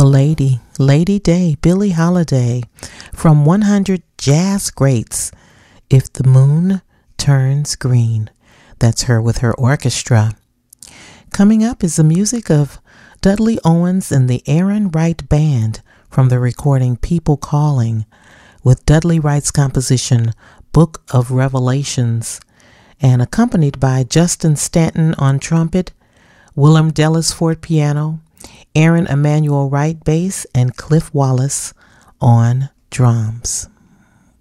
The Lady, Lady Day, Billie Holiday, from 100 Jazz Greats, If the Moon Turns Green. That's her with her orchestra. Coming up is the music of Dudley Owens and the Aaron Wright Band from the recording People Calling, with Dudley Wright's composition Book of Revelations, and accompanied by Justin Stanton on trumpet, Willem Dellisford piano, Aaron Emanuel Wright bass, and Cliff Wallace on drums.